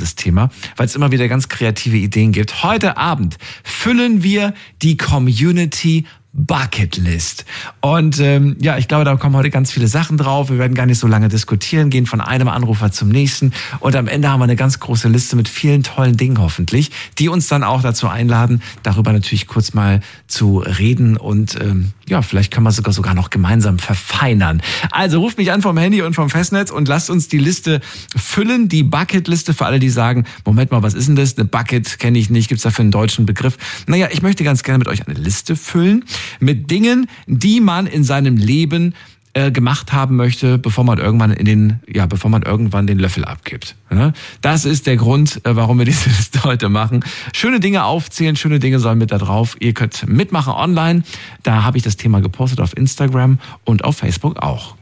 dieses Thema, weil es immer wieder ganz kreative Ideen gibt. Heute Abend füllen wir die Community Bucketlist. Und ich glaube, da kommen heute ganz viele Sachen drauf. Wir werden gar nicht so lange diskutieren, gehen von einem Anrufer zum nächsten. Und am Ende haben wir eine ganz große Liste mit vielen tollen Dingen hoffentlich, die uns dann auch dazu einladen, darüber natürlich kurz mal zu reden. Und vielleicht können wir sogar noch gemeinsam verfeinern. Also ruft mich an vom Handy und vom Festnetz und lasst uns die Liste füllen. Die Bucketliste für alle, die sagen, Moment mal, was ist denn das? Eine Bucket kenne ich nicht. Gibt es dafür einen deutschen Begriff? Naja, ich möchte ganz gerne mit euch eine Liste füllen mit Dingen, die man in seinem Leben gemacht haben möchte, bevor man irgendwann den Löffel abgibt. Das ist der Grund, warum wir diese Liste heute machen. Schöne Dinge aufzählen, schöne Dinge sollen mit da drauf. Ihr könnt mitmachen online. Da habe ich das Thema gepostet auf Instagram und auf Facebook auch.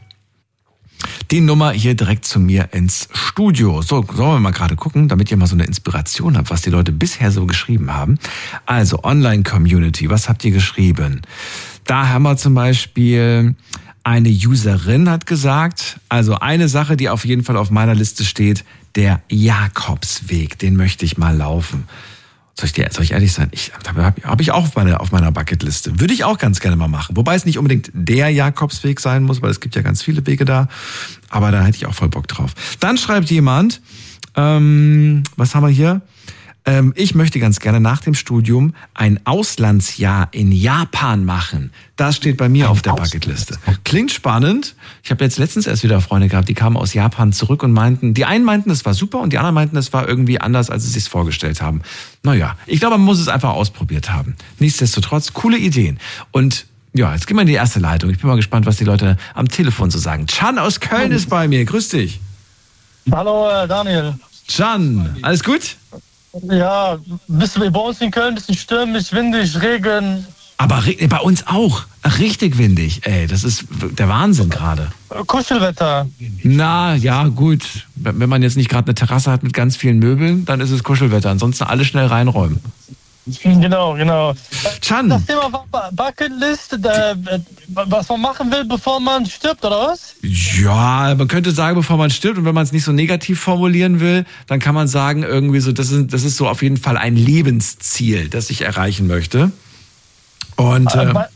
Die Nummer hier direkt zu mir ins Studio. So, sollen wir mal gerade gucken, damit ihr mal so eine Inspiration habt, was die Leute bisher so geschrieben haben. Also Online-Community, was habt ihr geschrieben? Da haben wir zum Beispiel eine Userin hat gesagt, also eine Sache, die auf jeden Fall auf meiner Liste steht, der Jakobsweg, den möchte ich mal laufen. Soll ich ehrlich sein? Habe ich auch auf meiner Bucketliste. Würde ich auch ganz gerne mal machen. Wobei es nicht unbedingt der Jakobsweg sein muss, weil es gibt ja ganz viele Wege da. Aber da hätte ich auch voll Bock drauf. Dann schreibt jemand, was haben wir hier? Ich möchte ganz gerne nach dem Studium ein Auslandsjahr in Japan machen. Das steht bei mir auf der Bucketliste. Klingt spannend. Ich habe jetzt letztens erst wieder Freunde gehabt, die kamen aus Japan zurück und die einen meinten, es war super und die anderen meinten, es war irgendwie anders, als sie es sich vorgestellt haben. Naja, ich glaube, man muss es einfach ausprobiert haben. Nichtsdestotrotz, coole Ideen. Und ja, jetzt gehen wir in die erste Leitung. Ich bin mal gespannt, was die Leute am Telefon so sagen. Can aus Köln ist bei mir. Grüß dich. Hallo, Daniel. Can, alles gut? Ja, bei uns in Köln ein bisschen stürmisch, windig, Regen. Aber bei uns auch. Ach, richtig windig. Ey, das ist der Wahnsinn gerade. Kuschelwetter. Na, ja, gut. Wenn man jetzt nicht gerade eine Terrasse hat mit ganz vielen Möbeln, dann ist es Kuschelwetter. Ansonsten alle schnell reinräumen. Genau. Can. Das Thema Bucketlist, was man machen will, bevor man stirbt, oder was? Ja, man könnte sagen, bevor man stirbt. Und wenn man es nicht so negativ formulieren will, dann kann man sagen, irgendwie so, das ist so auf jeden Fall ein Lebensziel, das ich erreichen möchte. Und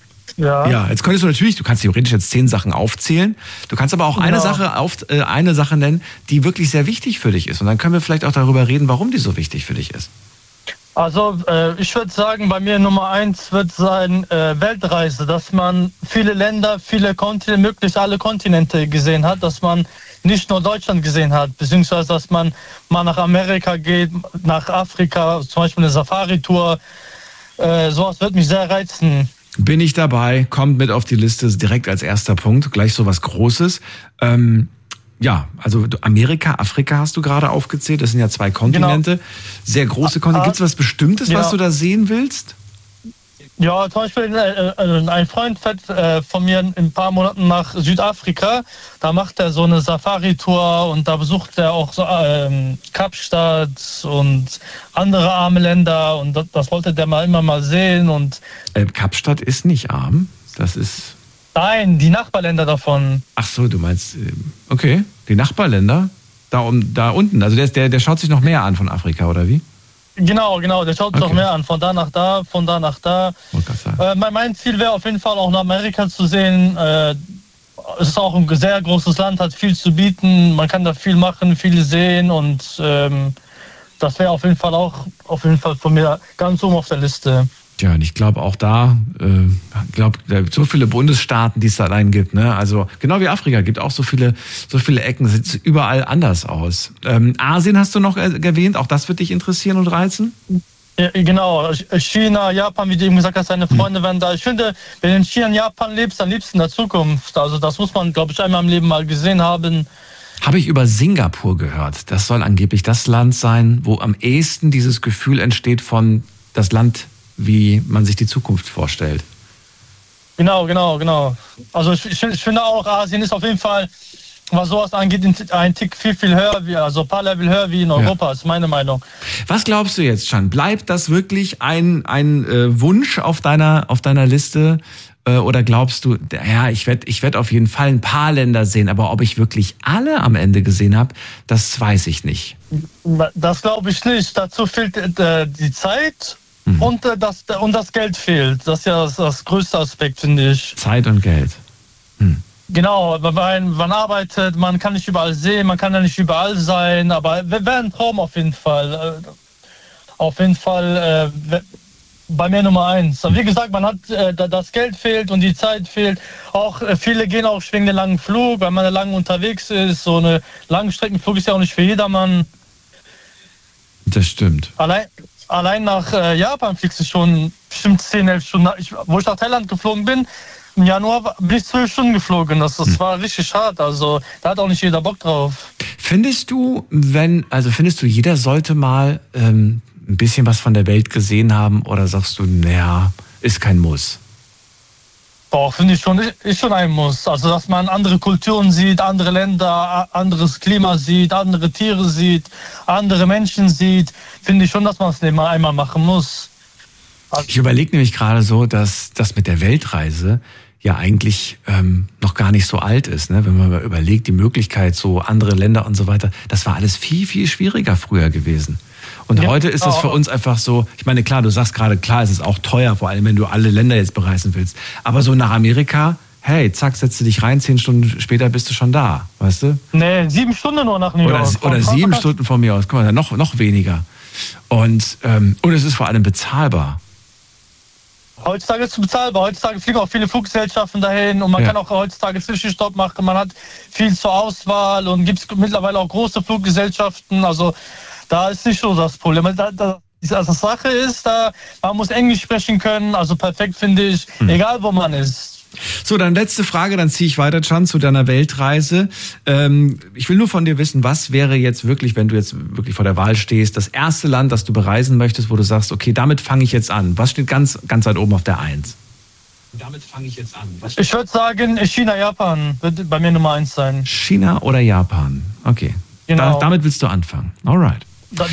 jetzt könntest du kannst theoretisch jetzt 10 Sachen aufzählen. Du kannst aber auch eine Sache nennen, die wirklich sehr wichtig für dich ist. Und dann können wir vielleicht auch darüber reden, warum die so wichtig für dich ist. Also ich würde sagen, bei mir Nummer 1 wird sein Weltreise, dass man viele Länder, viele Kontinente, möglichst alle Kontinente gesehen hat, dass man nicht nur Deutschland gesehen hat, beziehungsweise dass man mal nach Amerika geht, nach Afrika, zum Beispiel eine Safari-Tour. Sowas wird mich sehr reizen. Bin ich dabei, kommt mit auf die Liste direkt als erster Punkt, gleich so was Großes. Ja, also Amerika, Afrika hast du gerade aufgezählt, das sind ja 2 Kontinente, genau. Sehr große Kontinente. Gibt es was Bestimmtes, was du da sehen willst? Ja, zum Beispiel ein Freund fährt von mir in ein paar Monaten nach Südafrika, da macht er so eine Safari-Tour und da besucht er auch so, Kapstadt und andere arme Länder und das wollte der immer mal sehen. Und Kapstadt ist nicht arm, das ist... Nein, die Nachbarländer davon. Ach so, du meinst, okay, die Nachbarländer, da unten, also der schaut sich noch mehr an von Afrika, oder wie? Genau, der schaut sich noch mehr an, von da nach da. Mein Ziel wäre auf jeden Fall auch nach Amerika zu sehen. Es ist auch ein sehr großes Land, hat viel zu bieten, man kann da viel machen, viel sehen und das wäre auf jeden Fall von mir ganz oben auf der Liste. Ja, und ich glaube auch da, so viele Bundesstaaten, die es da allein gibt, ne? Also genau wie Afrika gibt auch so viele Ecken, sieht überall anders aus. Asien hast du noch erwähnt, auch das wird dich interessieren und reizen? Ja, genau, China, Japan, wie du eben gesagt hast, deine Freunde werden da. Ich finde, wenn du in China und Japan lebst, dann lebst du in der Zukunft. Also das muss man, glaube ich, einmal im Leben mal gesehen haben. Habe ich über Singapur gehört. Das soll angeblich das Land sein, wo am ehesten dieses Gefühl entsteht von das Land, wie man sich die Zukunft vorstellt. Genau. Also ich finde auch, Asien ist auf jeden Fall, was sowas angeht, ein Tick viel höher, also ein paar Level höher wie in Europa, ist meine Meinung. Was glaubst du jetzt, Can? Bleibt das wirklich ein Wunsch auf deiner Liste Oder glaubst du, ja, ich werd auf jeden Fall ein paar Länder sehen, aber ob ich wirklich alle am Ende gesehen habe, das weiß ich nicht. Das glaube ich nicht. Dazu fehlt die Zeit und das Geld fehlt. Das ist ja das größte Aspekt, finde ich. Zeit und Geld. Genau, man arbeitet, man kann nicht überall sehen, man kann ja nicht überall sein, aber wäre ein Traum auf jeden Fall. Auf jeden Fall bei mir Nummer 1. Wie gesagt, man hat das Geld fehlt und die Zeit fehlt. Auch viele gehen auch wegen den langen Flug, weil man lange unterwegs ist. So eine Langstreckenflug ist ja auch nicht für jedermann. Das stimmt. Allein nach Japan fliegst du schon bestimmt 10, 11 Stunden. Wo ich nach Thailand geflogen bin, im Januar bin ich 12 Stunden geflogen. Das war richtig hart. Also da hat auch nicht jeder Bock drauf. Findest du, jeder sollte mal ein bisschen was von der Welt gesehen haben, oder sagst du, naja, ist kein Muss? Doch, finde ich schon, ist schon ein Muss. Also, dass man andere Kulturen sieht, andere Länder, anderes Klima sieht, andere Tiere sieht, andere Menschen sieht, finde ich schon, dass man es immer einmal machen muss. Also, ich überlege nämlich gerade so, dass das mit der Weltreise ja eigentlich noch gar nicht so alt ist, ne? Wenn man mal überlegt, die Möglichkeit, so andere Länder und so weiter, das war alles viel, viel schwieriger früher gewesen. Und heute ist es für uns einfach so, ich meine, klar, du sagst gerade, klar, es ist auch teuer, vor allem wenn du alle Länder jetzt bereisen willst. Aber so nach Amerika, hey, zack, setzt du dich rein, 10 Stunden später bist du schon da, weißt du? Nee, 7 Stunden nur nach New York. Oder 7 Stunden von mir aus, guck mal, noch weniger. Und es ist vor allem bezahlbar. Heutzutage ist es bezahlbar. Heutzutage fliegen auch viele Fluggesellschaften dahin und man kann auch heutzutage Zwischenstopp machen. Man hat viel zur Auswahl und gibt es mittlerweile auch große Fluggesellschaften. Also da ist nicht so das Problem. Die Sache ist, man muss Englisch sprechen können. Also perfekt finde ich, egal wo man ist. So, dann letzte Frage, dann ziehe ich weiter, Can, zu deiner Ganz. Ich will nur von dir wissen, was wäre jetzt wirklich, wenn du jetzt wirklich vor der Wahl stehst, das erste Land, das du bereisen möchtest, wo du sagst, okay, damit fange ich jetzt an. Was steht ganz weit oben auf der 1? Damit fange ich jetzt an. Ich würde sagen, China, Japan wird bei mir Nummer 1 sein. China oder Japan? Okay. Genau. Damit willst du anfangen. Alright.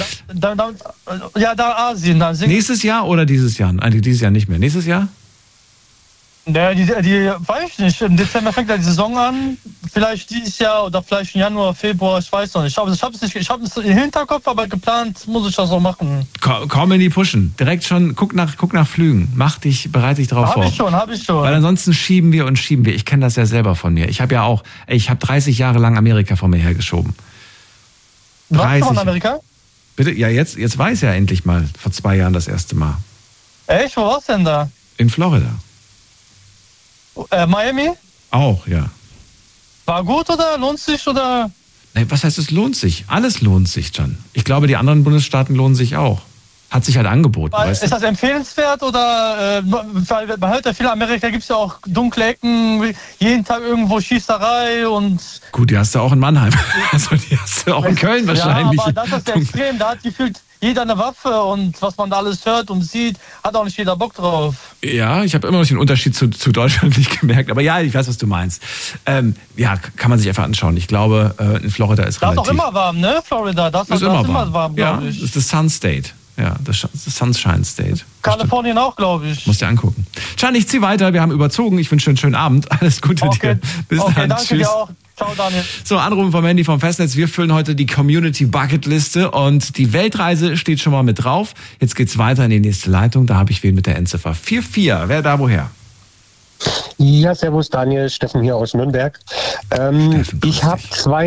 Da Asien. Nächstes Jahr oder dieses Jahr? Eigentlich dieses Jahr nicht mehr. Nächstes Jahr? Ja, die weiß ich nicht. Im Dezember fängt ja die Saison an. Vielleicht dieses Jahr oder vielleicht im Januar, Februar, ich weiß noch nicht. Ich habe es im Hinterkopf, aber geplant muss ich das auch machen. Komm in die Pushen. Direkt schon, guck nach Flügen. Bereite dich darauf vor. Hab ich schon. Weil ansonsten schieben wir. Ich kenne das ja selber von mir. Ich habe 30 Jahre lang Amerika vor mir hergeschoben. Warst du in Amerika? Bitte? Ja, jetzt weiß er endlich mal. Vor 2 Jahren das erste Mal. Echt? Wo warst du denn da? In Florida. Miami? Auch, ja. War gut oder lohnt sich oder? Nee, was heißt es lohnt sich? Alles lohnt sich, Can. Ich glaube, die anderen Bundesstaaten lohnen sich auch. Hat sich halt angeboten. Ist das empfehlenswert oder weil man hört ja viel in Amerika gibt es ja auch dunkle Ecken, jeden Tag irgendwo Schießerei und. Gut, die hast du auch in Mannheim. Also die hast du auch in Köln wahrscheinlich. Ja, aber das ist ja extrem. Da hat gefühlt jeder eine Waffe und was man da alles hört und sieht, hat auch nicht jeder Bock drauf. Ja, ich habe immer noch den Unterschied zu Deutschland nicht gemerkt. Aber ja, ich weiß, was du meinst. Kann man sich einfach anschauen. Ich glaube, in Florida ist relativ... Das ist auch immer warm, ne? Florida, das ist immer warm, glaube ich. Das ist das Sun State. Ja, das Sunshine State. Kalifornien auch, glaube ich. Musst dir angucken. Can, ich zieh weiter. Wir haben überzogen. Ich wünsche dir einen schönen Abend. Alles Gute dir. Bis dann. Danke Tschüss. dir auch. Ciao, Daniel. So, Anrufen vom Handy vom Festnetz. Wir füllen heute die Community Bucket Liste und die Weltreise steht schon mal mit drauf. Jetzt geht's weiter in die nächste Leitung. Da habe ich wen mit der Endziffer 44. Wer da woher? Ja, servus Daniel, Steffen hier aus Nürnberg. Ich habe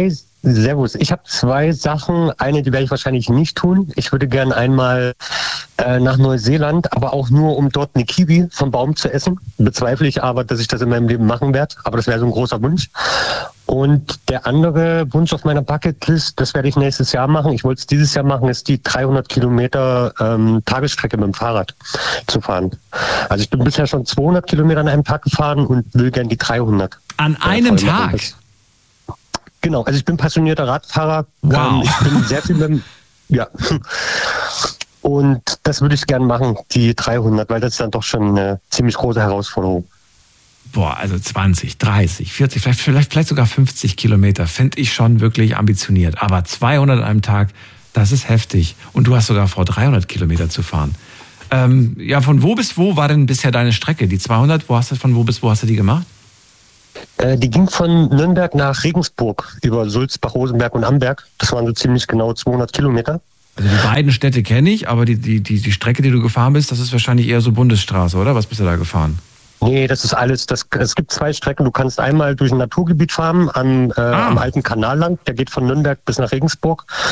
zwei Sachen. Eine, die werde ich wahrscheinlich nicht tun. Ich würde gerne einmal nach Neuseeland, aber auch nur, um dort eine Kiwi vom Baum zu essen. Bezweifle ich aber, dass ich das in meinem Leben machen werde. Aber das wäre so ein großer Wunsch. Und der andere Wunsch auf meiner Bucketlist, das werde ich nächstes Jahr machen. Ich wollte es dieses Jahr machen, ist die 300 Kilometer Tagesstrecke mit dem Fahrrad zu fahren. Also ich bin bisher schon 200 Kilometer an einem Tag gefahren und will gerne die 300. An einem Tag? Genau, also ich bin passionierter Radfahrer. Wow. Ich bin sehr viel ja. Und das würde ich gerne machen, die 300, weil das ist dann doch schon eine ziemlich große Herausforderung. Boah, also 20, 30, 40, vielleicht sogar 50 Kilometer fände ich schon wirklich ambitioniert. Aber 200 an einem Tag, das ist heftig. Und du hast sogar vor, 300 Kilometer zu fahren. Ja, von wo bis wo war denn bisher deine Strecke? Die 200, von wo bis wo hast du die gemacht? Die ging von Nürnberg nach Regensburg über Sulzbach, Rosenberg und Amberg. Das waren so ziemlich genau 200 Kilometer. Also die beiden Städte kenne ich, aber die Strecke, die du gefahren bist, das ist wahrscheinlich eher so Bundesstraße, oder? Was bist du da gefahren? Nee, das ist alles. Es gibt 2 Strecken. Du kannst einmal durch ein Naturgebiet fahren am alten Kanal lang. Der geht von Nürnberg bis nach Regensburg.